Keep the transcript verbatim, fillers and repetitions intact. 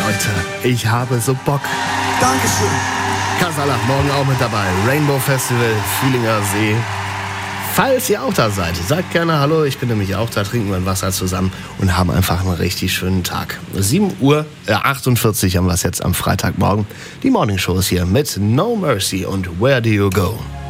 Leute, ich habe so Bock. Dankeschön. Kasala, morgen auch mit dabei. Rainbow Festival, Fühlinger See. Falls ihr auch da seid, sagt gerne Hallo, ich bin nämlich auch da, trinken wir ein Wasser zusammen und haben einfach einen richtig schönen Tag. sieben Uhr achtundvierzig haben wir es jetzt am Freitagmorgen. Die Morningshow ist hier mit No Mercy und Where Do You Go?